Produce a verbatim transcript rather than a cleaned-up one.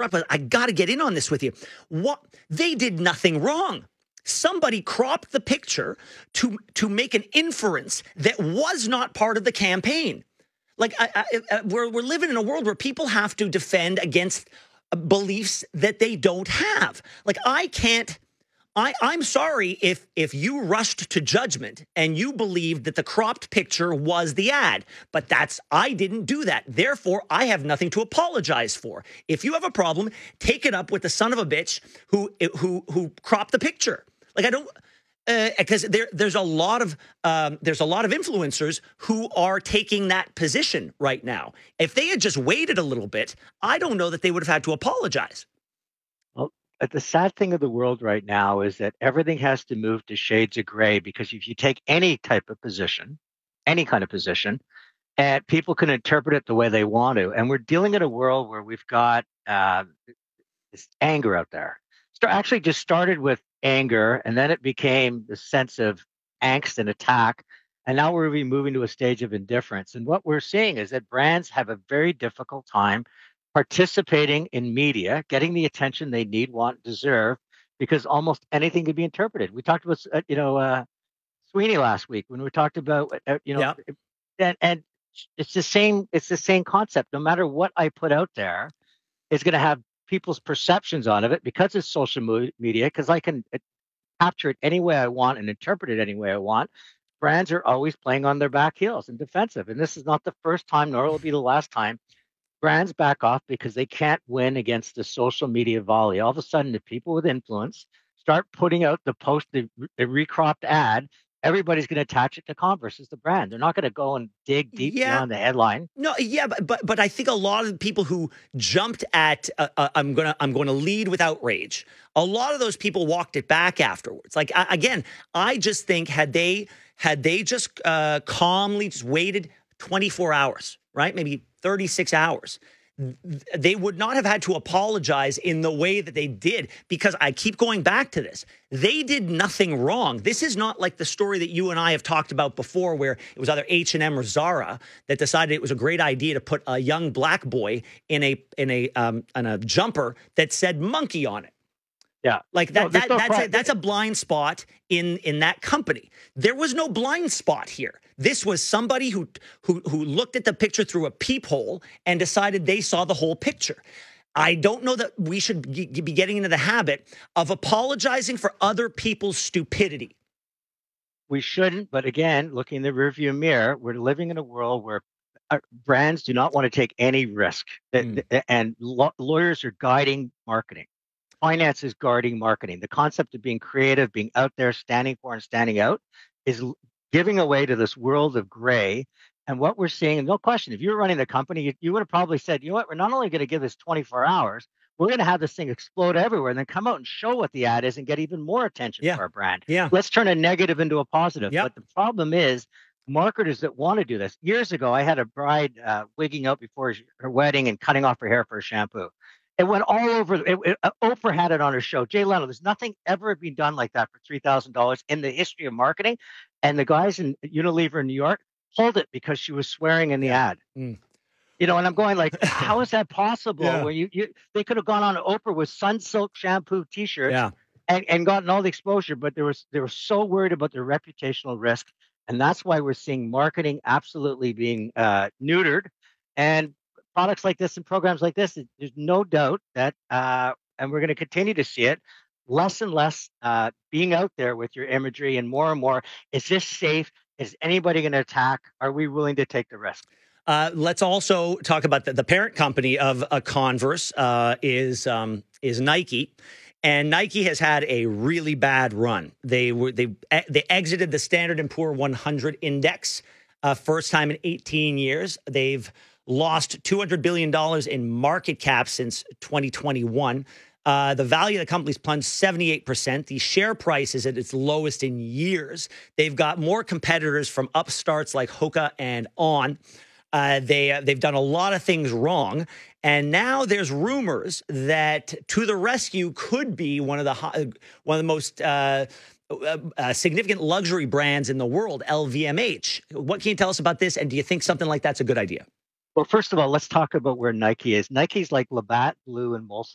interrupt, but I got to get in on this with you. What they did nothing wrong. Somebody cropped the picture to to make an inference that was not part of the campaign. Like I, I, we're we're living in a world where people have to defend against beliefs that they don't have. Like I can't. I, I'm sorry if if you rushed to judgment and you believed that the cropped picture was the ad, but that's I didn't do that. Therefore, I have nothing to apologize for. If you have a problem, take it up with the son of a bitch who who who cropped the picture. Like I don't because uh, there there's a lot of um, there's a lot of influencers who are taking that position right now. If they had just waited a little bit, I don't know that they would have had to apologize. But the sad thing of the world right now is that everything has to move to shades of gray, because if you take any type of position, any kind of position, and people can interpret it the way they want to. And we're dealing in a world where we've got uh, this anger out there. So actually just started with anger, and then it became the sense of angst and attack. And now we're really moving to a stage of indifference. And what we're seeing is that brands have a very difficult time participating in media, getting the attention they need, want, deserve, because almost anything could be interpreted. We talked about, uh, you know, uh, Sweeney last week when we talked about, uh, you know, Yeah. and, and it's the same. It's the same concept. No matter what I put out there, it's going to have people's perceptions on of it because it's social media. Because I can capture it any way I want and interpret it any way I want. Brands are always playing on their back heels and defensive, and this is not the first time, nor will it be the last time. Brands back off because they can't win against the social media volley. All of a sudden, the people with influence start putting out the post, the, the recropped ad. Everybody's going to attach it to Converse as the brand. They're not going to go and dig deep Yeah. beyond the headline. No, yeah, but but but I think a lot of the people who jumped at uh, uh, I'm gonna I'm going to lead with outrage. A lot of those people walked it back afterwards. Like I, again, I just think had they had they just uh, calmly just waited twenty-four hours, right? Maybe thirty-six hours. They would not have had to apologize in the way that they did, because I keep going back to this. They did nothing wrong. This is not like the story that you and I have talked about before, where it was either H and M or Zara that decided it was a great idea to put a young black boy in a in a um, in a jumper that said monkey on it. Yeah, like that. No, that no that's pro- a, that's a blind spot in in that company. There was no blind spot here. This was somebody who who who looked at the picture through a peephole and decided they saw the whole picture. I don't know that we should be getting into the habit of apologizing for other people's stupidity. We shouldn't, but again, looking in the rearview mirror, we're living in a world where uh, brands do not want to take any risk, Mm. and law- lawyers are guiding marketing. Finance is guarding marketing. The concept of being creative, being out there, standing for and standing out, is l- giving away to this world of gray. And what we're seeing, and no question, if you were running the company, you, you would have probably said, you know what, we're not only going to give this twenty-four hours, we're going to have this thing explode everywhere and then come out and show what the ad is and get even more attention Yeah. for our brand. Yeah. Let's turn a negative into a positive. Yep. But the problem is, marketers that want to do this. Years ago, I had a bride uh, wigging out before her wedding and cutting off her hair for a shampoo. It went all over. It, it, uh, Oprah had it on her show. Jay Leno. There's nothing ever been done like that for three thousand dollars in the history of marketing. And the guys in Unilever in New York pulled it because she was swearing in the Yeah. ad. Mm. You know, and I'm going like, how is that possible? Yeah. Where you, you they could have gone on Oprah with Sunsilk shampoo T-shirts Yeah. and, and gotten all the exposure, but they were they were so worried about their reputational risk, and that's why we're seeing marketing absolutely being uh, neutered. And products like this and programs like this, there's no doubt that, uh, and we're going to continue to see it, less and less uh, being out there with your imagery, and more and more, is this safe? Is anybody going to attack? Are we willing to take the risk? Uh, let's also talk about the, the parent company of uh, Converse uh, is um, is Nike. And Nike has had a really bad run. They were they they exited the Standard and Poor one hundred index, uh, first time in eighteen years. They've lost two hundred billion dollars in market cap since twenty twenty-one. Uh, the value of the company's plunged seventy-eight percent. The share price is at its lowest in years. They've got more competitors from upstarts like Hoka and On. Uh, they, uh, they've done a lot of things wrong. And now there's rumors that To the Rescue could be one of the ho- one of the most uh, uh, uh, significant luxury brands in the world, L V M H. What can you tell us about this? And do you think something like that's a good idea? Well, first of all, let's talk about where Nike is. Nike's like Labatt Blue and Molson.